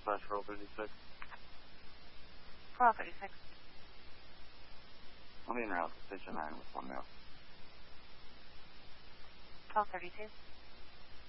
slash roll 36. Roll 36. I'll be in route to station 9 with one mail. 1232.